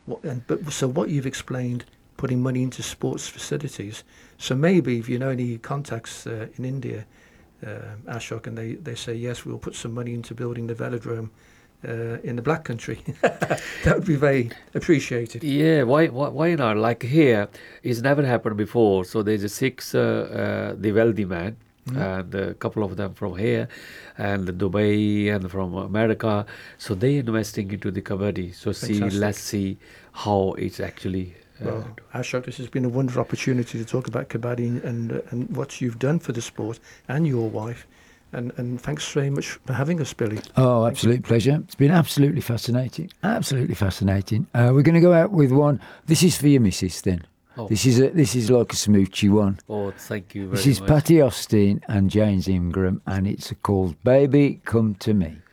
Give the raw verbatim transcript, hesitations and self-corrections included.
What, and but so what you've explained, putting money into sports facilities. So maybe if you know any contacts uh, in India, uh, Ashok, and they, they say yes, we'll put some money into building the velodrome uh, in the Black Country. That would be very appreciated. Yeah, why, why why not? Like here, it's never happened before. So there's a six uh, uh, the wealthy man, Mm. and a couple of them from here, and Dubai, and from America. So they investing into the kabaddi. So see, Fantastic. let's see how it's actually. Uh, Well, Ashok, this has been a wonderful opportunity to talk about kabaddi and uh, and what you've done for the sport and your wife. And, and thanks very much for having us, Billy. Oh, absolute pleasure. It's been absolutely fascinating. Absolutely fascinating. Uh, we're going to go out with one. This is for your missus then. Oh. This is a, this is like a smoochy one. oh, thank you very This is much. Patty Austin and James Ingram, and it's called Baby Come to Me.